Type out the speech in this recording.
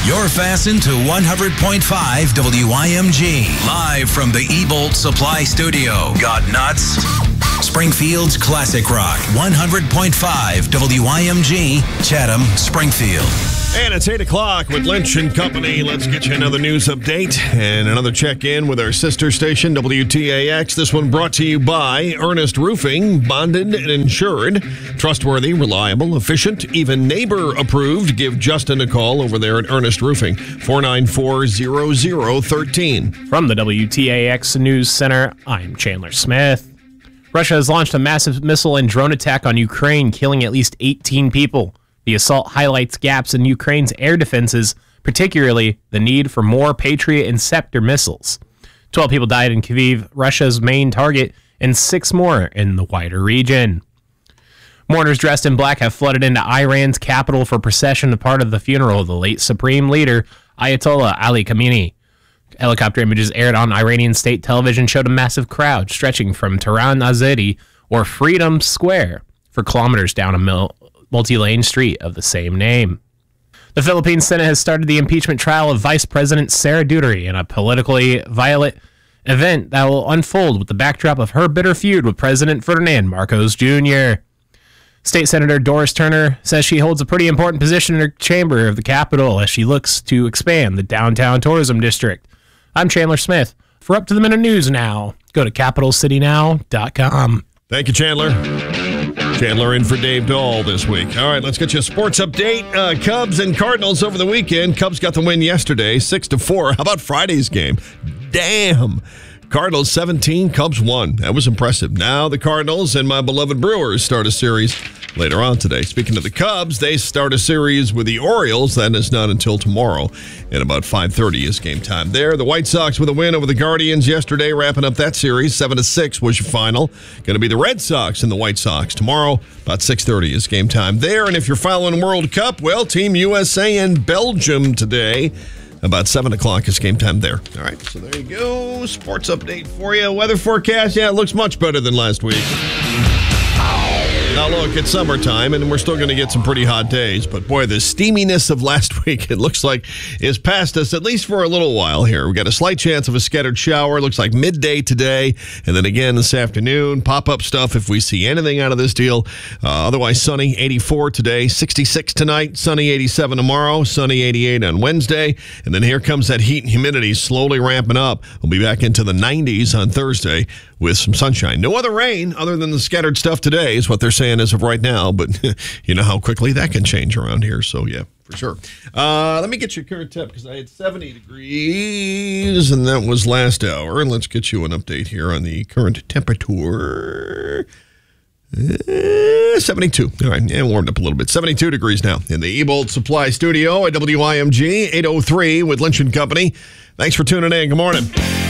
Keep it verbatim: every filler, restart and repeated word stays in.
You're fastened to one hundred point five W I M G. Live from the E-Bolt Supply Studio. Got nuts? Springfield's Classic Rock. one hundred point five W I M G, Chatham, Springfield. And it's eight o'clock with Lynch and Company. Let's get you another news update and another check-in with our sister station, W T A X. This one brought to you by Ernest Roofing, bonded and insured. Trustworthy, reliable, efficient, even neighbor-approved. Give Justin a call over there at Ernest Roofing, four nine four, zero zero one three. From the W T A X News Center, I'm Chandler Smith. Russia has launched a massive missile and drone attack on Ukraine, killing at least eighteen people. The assault highlights gaps in Ukraine's air defenses, particularly the need for more Patriot and Scepter missiles. Twelve people died in Kyiv, Russia's main target, and six more in the wider region. Mourners dressed in black have flooded into Iran's capital for procession, a part of the funeral of the late supreme leader, Ayatollah Ali Khamenei. Helicopter images aired on Iranian state television showed a massive crowd stretching from Tehran Azadi, or Freedom Square, for kilometers down a mil- multi-lane street of the same name. The Philippine Senate has started the impeachment trial of Vice President Sara Duterte in a politically violent event that will unfold with the backdrop of her bitter feud with President Ferdinand Marcos Junior State Senator Doris Turner says she holds a pretty important position in her chamber of the Capitol as she looks to expand the downtown tourism district. I'm Chandler Smith. For Up to the Minute News now, go to capital city now dot com. Thank you, Chandler. Chandler in for Dave Dahl this week. All right, let's get you a sports update. Uh, Cubs and Cardinals over the weekend. Cubs got the win yesterday, six to four. How about Friday's game? Damn. Cardinals seventeen, Cubs one. That was impressive. Now the Cardinals and my beloved Brewers start a series later on today. Speaking of the Cubs, they start a series with the Orioles. That is not until tomorrow. At about five thirty is game time there. The White Sox with a win over the Guardians yesterday, wrapping up that series. seven to six was your final. Going to be the Red Sox and the White Sox tomorrow. About six thirty is game time there. And if you're following World Cup, well, Team U S A and Belgium today. About seven o'clock is game time there. All right, so there you go. Sports update for you. Weather forecast, yeah, it looks much better than last week. Now, look, it's summertime, and we're still going to get some pretty hot days. But, boy, the steaminess of last week, it looks like, is past us, at least for a little while here. We've got a slight chance of a scattered shower. Looks like midday today, and then again this afternoon. Pop-up stuff if we see anything out of this deal. Uh, otherwise, sunny, eighty-four today, sixty-six tonight, sunny, eighty-seven tomorrow, sunny, eighty-eight on Wednesday. And then here comes that heat and humidity slowly ramping up. We'll be back into the nineties on Thursday with some sunshine. No other rain other than the scattered stuff today is what they're saying as of right now, but you know how quickly that can change around here, so yeah, for sure. Uh, let me get your current temp because I had seventy degrees, and that was last hour, and let's get you an update here on the current temperature. Uh, seventy-two. All right, yeah, warmed up a little bit. seventy-two degrees now in the E-Bolt Supply Studio at W I M G, eight oh three with Lynch and Company. Thanks for tuning in. Good morning.